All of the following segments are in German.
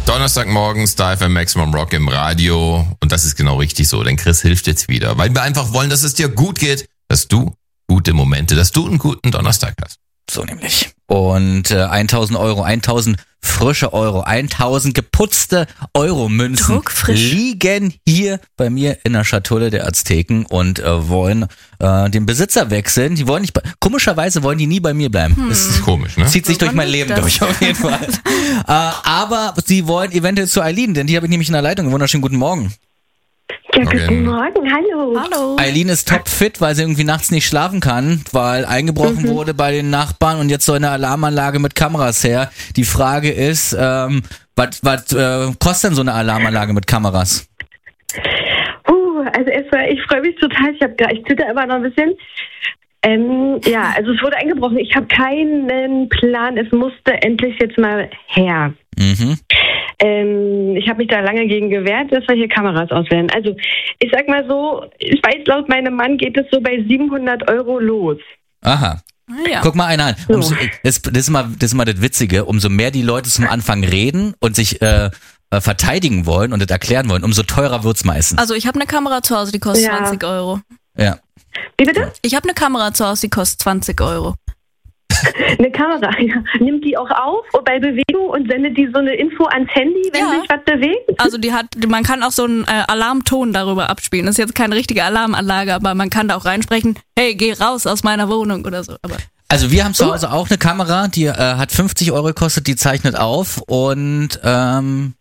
Donnerstagmorgen, Star FM Maximum Rock im Radio. Und das ist genau richtig so, denn Chris hilft jetzt wieder. Weil wir einfach wollen, dass es dir gut geht, dass du gute Momente, dass du einen guten Donnerstag hast. So nämlich. Und 1.000 Euro, 1.000 frische Euro, 1.000 geputzte Euro-Münzen liegen hier bei mir in der Schatulle der Azteken und wollen den Besitzer wechseln. Die wollen nicht, komischerweise wollen die nie bei mir bleiben. Das ist komisch, ne? Zieht sich durch mein Leben durch, auf jeden Fall. Aber sie wollen eventuell zu Eileen, denn die habe ich nämlich in der Leitung. Wunderschönen guten Morgen. Ja, guten Morgen, hallo. Hallo. Eileen ist topfit, weil sie irgendwie nachts nicht schlafen kann, weil eingebrochen wurde bei den Nachbarn und jetzt soll eine Alarmanlage mit Kameras her. Die Frage ist, was kostet denn so eine Alarmanlage mit Kameras? Also erstmal, ich freue mich total. Ich zitter immer noch ein bisschen. Also es wurde eingebrochen. Ich habe keinen Plan. Es musste endlich jetzt mal her. Ich habe mich da lange gegen gewehrt, dass wir hier Kameras auswählen. Also ich sag mal so, ich weiß, laut meinem Mann geht es so bei 700 Euro los. Aha. Ja. Guck mal einer an. Das ist mal das Witzige, umso mehr die Leute zum Anfang reden und sich verteidigen wollen und das erklären wollen, umso teurer wird's meistens. Also ich habe eine Kamera zu Hause, die kostet 20 Euro. Ja. Wie bitte? Ich habe eine Kamera zu Hause, die kostet 20 Euro. Eine Kamera, ja. Nimmt die auch auf bei Bewegung und sendet die so eine Info ans Handy, wenn sich was bewegt? Also man kann auch so einen Alarmton darüber abspielen. Das ist jetzt keine richtige Alarmanlage, aber man kann da auch reinsprechen, hey, geh raus aus meiner Wohnung oder so. Also wir haben zu Hause auch eine Kamera, die hat 50 Euro gekostet, die zeichnet auf und kann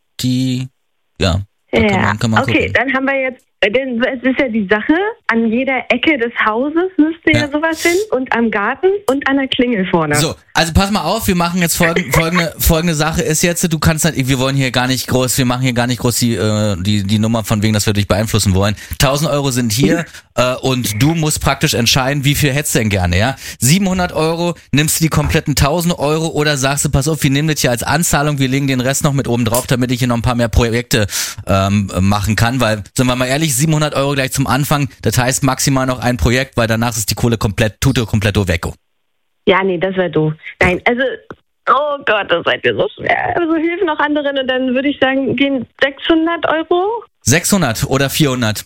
man okay, gucken. dann haben wir jetzt, denn es ist ja die Sache, an jeder Ecke des Hauses müsste ja sowas hin und am Garten und an der Klingel vorne. So, also pass mal auf, wir machen jetzt folgende Sache ist jetzt, wir machen hier gar nicht groß die Nummer von wegen, dass wir dich beeinflussen wollen. 1.000 Euro sind hier und du musst praktisch entscheiden, wie viel hättest du denn gerne, ja? 700 Euro, nimmst du die kompletten 1.000 Euro oder sagst du, pass auf, wir nehmen das hier als Anzahlung, wir legen den Rest noch mit oben drauf, damit ich hier noch ein paar mehr Projekte machen kann, weil, sind wir mal ehrlich, 700 Euro gleich zum Anfang, das heißt maximal noch ein Projekt, weil danach ist die Kohle komplett weg. Ja, nee, das wäre doof. Nein, also, oh Gott, das seid ihr so schwer. Also hilf noch anderen und dann würde ich sagen, gehen 600 Euro? 600 oder 400?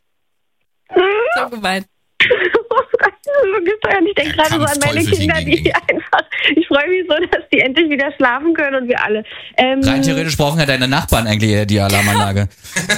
So gemeint. Ich denke gerade so an meine Kinder, die einfach, ich freue mich so, dass die endlich wieder schlafen können und wir alle. Rein theoretisch brauchen ja deine Nachbarn eigentlich die Alarmanlage.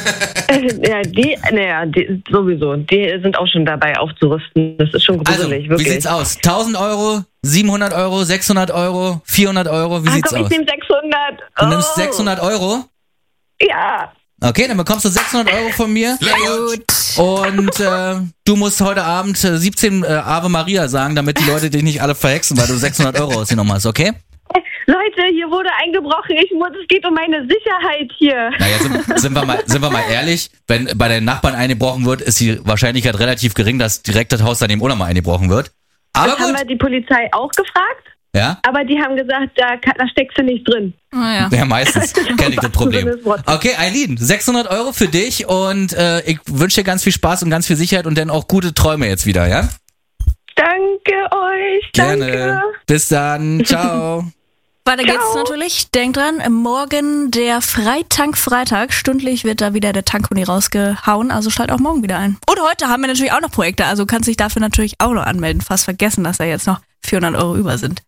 Die sowieso. Die sind auch schon dabei aufzurüsten. Das ist schon gruselig, also, wirklich. Wie sieht's aus? 1.000 Euro, 700 Euro, 600 Euro, 400 Euro, wie sieht's aus? Ich nehme 600. Du nimmst 600 Euro? Ja. Okay, dann bekommst du 600 Euro von mir. Sehr gut. Und du musst heute Abend 17 Ave Maria sagen, damit die Leute dich nicht alle verhexen, weil du 600 Euro ausgenommen hast, okay? Leute, hier wurde eingebrochen. Es geht um meine Sicherheit hier. Naja, sind wir mal ehrlich, wenn bei deinen Nachbarn eingebrochen wird, ist die Wahrscheinlichkeit relativ gering, dass direkt das Haus daneben auch nochmal eingebrochen wird. Aber das haben wir die Polizei auch gefragt. Ja? Aber die haben gesagt, da steckst du nicht drin. Ja, meistens kenne ich das Problem. Okay, Eileen, 600 Euro für dich und ich wünsche dir ganz viel Spaß und ganz viel Sicherheit und dann auch gute Träume jetzt wieder, ja? Danke euch. Gerne. Danke. Bis dann. Ciao. Weiter geht's natürlich. Denkt dran, morgen der Freitag. Stündlich wird da wieder der Tankuni rausgehauen, also schalt auch morgen wieder ein. Und heute haben wir natürlich auch noch Projekte, also kannst dich dafür natürlich auch noch anmelden. Fast vergessen, dass da jetzt noch 400 Euro über sind.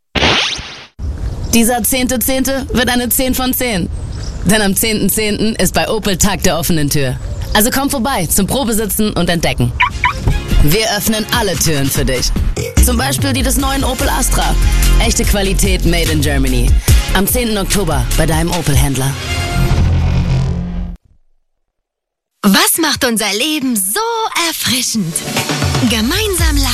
Dieser 10.10. wird eine 10 von 10. Denn am 10.10. ist bei Opel Tag der offenen Tür. Also komm vorbei zum Probesitzen und Entdecken. Wir öffnen alle Türen für dich. Zum Beispiel die des neuen Opel Astra. Echte Qualität made in Germany. Am 10. Oktober bei deinem Opel-Händler. Was macht unser Leben so erfrischend? Gemeinsam lachen.